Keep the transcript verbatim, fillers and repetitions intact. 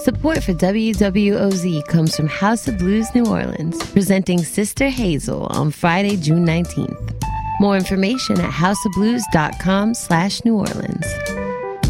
Support for W W O Z comes from House of Blues New Orleans, presenting Sister Hazel on Friday, June nineteenth. More information at houseofblues.com slash New Orleans.